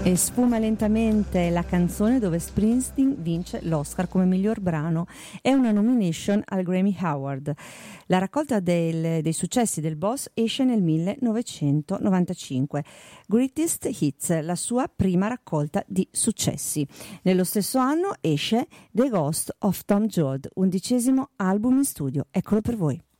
E sfuma lentamente la canzone dove Springsteen vince l'Oscar come miglior brano e una nomination al Grammy Award. La raccolta dei successi del boss esce nel 1995. Greatest Hits, la sua prima raccolta di successi. Nello stesso anno esce The Ghost of Tom Joad, 11° album in studio. Eccolo per voi.